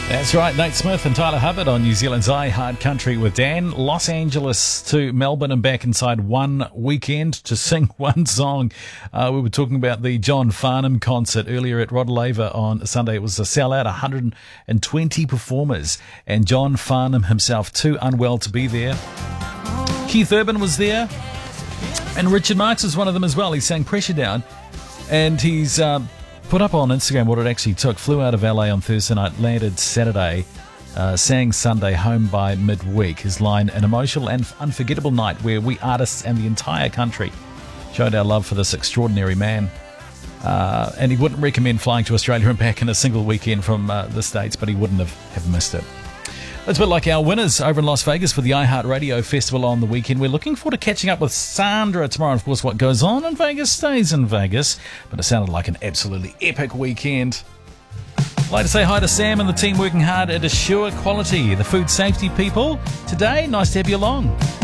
That's right, Nate Smith and Tyler Hubbard on New Zealand's iHeart Country with Dan. Los Angeles to Melbourne and back inside one weekend to sing one song. We were talking about the John Farnham concert earlier at Rod Laver on Sunday. It was a sellout, 120 performers, and John Farnham himself too unwell to be there. Keith Urban was there, and Richard Marx was one of them as well. He sang Pressure Down, and he's put up on Instagram what it actually took. Flew out of LA on Thursday night, landed Saturday, sang Sunday, home by midweek. His line, an emotional and unforgettable night where we artists and the entire country showed our love for this extraordinary man. And he wouldn't recommend flying to Australia and back in a single weekend from the States, but he wouldn't have missed it. It's a bit like our winners over in Las Vegas for the iHeartRadio Festival on the weekend. We're looking forward to catching up with Sandra tomorrow. Of course, what goes on in Vegas stays in Vegas, but it sounded like an absolutely epic weekend. I'd like to say hi to Sam and the team working hard at Assure Quality, the food safety people. Today, nice to have you along.